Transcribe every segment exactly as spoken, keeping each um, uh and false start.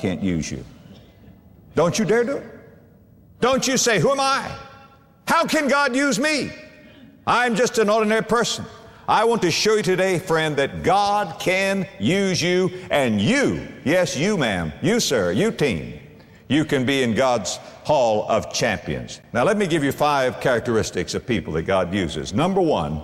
can't use you. Don't you dare do it. Don't you say, who am I? How can God use me? I'm just an ordinary person. I want to show you today, friend, that God can use you, and you, yes, you, ma'am, you, sir, you, team, you can be in God's Hall of Champions. Now, let me give you five characteristics of people that God uses. Number one,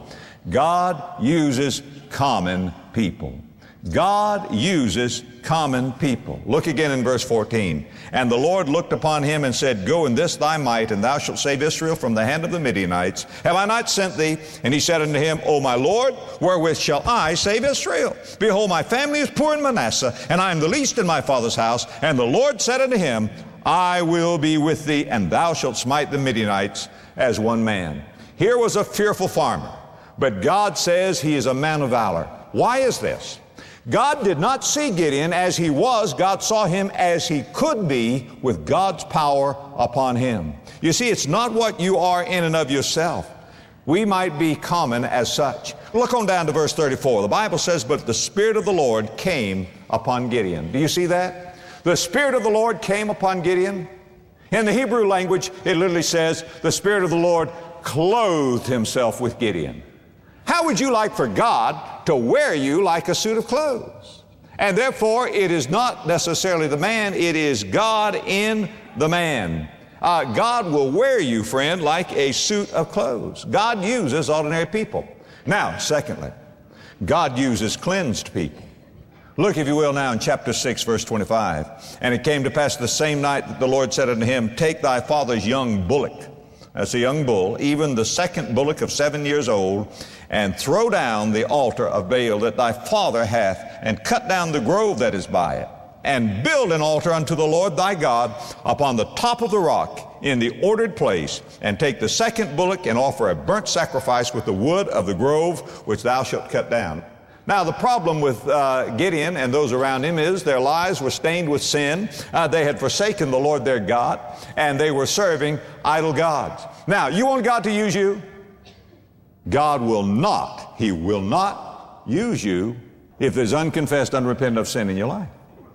God uses common people. God uses common people. Look again in verse fourteen. And the Lord looked upon him and said, Go in this thy might, and thou shalt save Israel from the hand of the Midianites. Have I not sent thee? And he said unto him, O my Lord, wherewith shall I save Israel? Behold, my family is poor in Manasseh, and I am the least in my father's house. And the Lord said unto him, I will be with thee, and thou shalt smite the Midianites as one man. Here was a fearful farmer, but God says he is a man of valor. Why is this? God did not see Gideon as he was. God saw him as he could be with God's power upon him. You see, it's not what you are in and of yourself. We might be common as such. Look on down to verse thirty-four. The Bible says, But the Spirit of the Lord came upon Gideon. Do you see that? The Spirit of the Lord came upon Gideon. In the Hebrew language, it literally says, the Spirit of the Lord clothed himself with Gideon. How would you like for God to wear you like a suit of clothes? And therefore, it is not necessarily the man, it is God in the man. Uh, God will wear you, friend, like a suit of clothes. God uses ordinary people. Now, secondly, God uses cleansed people. Look, if you will, now in chapter six, verse twenty-five. And it came to pass the same night that the Lord said unto him, Take thy father's young bullock, that's a young bull, even the second bullock of seven years old, and throw down the altar of Baal that thy father hath, and cut down the grove that is by it, and build an altar unto the Lord thy God upon the top of the rock in the ordered place, and take the second bullock and offer a burnt sacrifice with the wood of the grove which thou shalt cut down. Now, the problem with uh, Gideon and those around him is their lives were stained with sin. Uh, they had forsaken the Lord their God, and they were serving idol gods. Now, you want God to use you? God will not, He will not use you if there's unconfessed, unrepentant of sin in your life.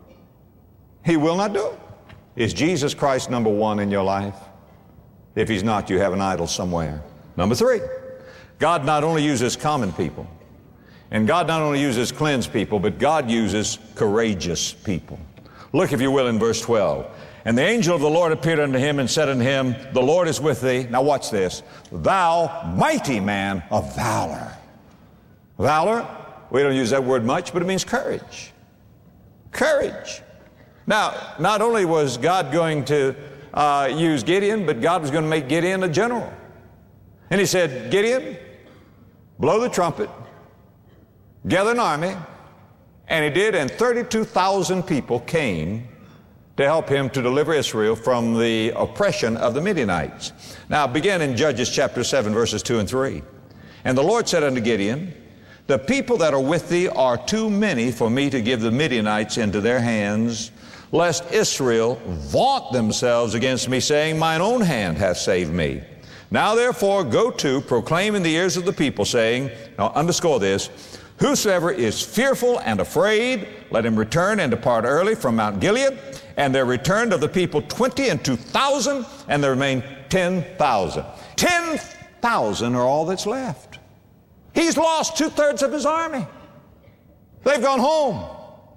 He will not do it. Is Jesus Christ number one in your life? If He's not, you have an idol somewhere. Number three, God not only uses common people, and God not only uses cleansed people, but God uses courageous people. Look, if you will, in verse twelve. And the angel of the Lord appeared unto him and said unto him, The Lord is with thee. Now watch this. Thou mighty man of valor. Valor, we don't use that word much, but it means courage. Courage. Now, not only was God going to uh, use Gideon, but God was going to make Gideon a general. And He said, Gideon, blow the trumpet, gather an army. And he did, and thirty-two thousand people came to help him to deliver Israel from the oppression of the Midianites. Now, begin in Judges chapter seven, verses two and three. And the Lord said unto Gideon, The people that are with thee are too many for me to give the Midianites into their hands, lest Israel vaunt themselves against me, saying, Mine own hand hath saved me. Now therefore go to, proclaim in the ears of the people, saying, now underscore this, Whosoever is fearful and afraid, let him return and depart early from Mount Gilead. And there returned of the people twenty and two thousand, and there remained ten thousand. Ten thousand are all that's left. He's lost two-thirds of his army. They've gone home.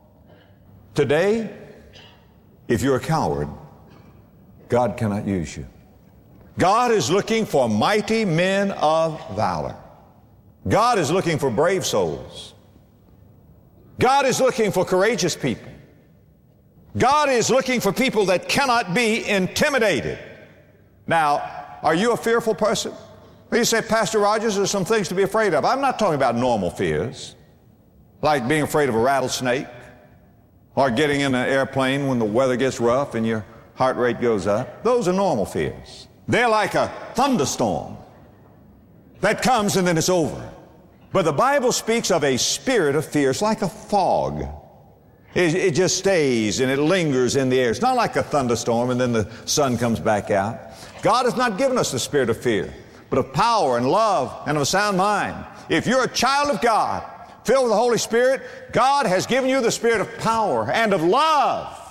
Today, if you're a coward, God cannot use you. God is looking for mighty men of valor. God is looking for brave souls. God is looking for courageous people. God is looking for people that cannot be intimidated. Now, are you a fearful person? You say, Pastor Rogers, there's some things to be afraid of. I'm not talking about normal fears, like being afraid of a rattlesnake, or getting in an airplane when the weather gets rough and your heart rate goes up. Those are normal fears. They're like a thunderstorm that comes and then it's over. But the Bible speaks of a spirit of fear. It's like a fog. It, it just stays and it lingers in the air. It's not like a thunderstorm and then the sun comes back out. God has not given us the spirit of fear, but of power and love and of a sound mind. If you're a child of God, filled with the Holy Spirit, God has given you the spirit of power and of love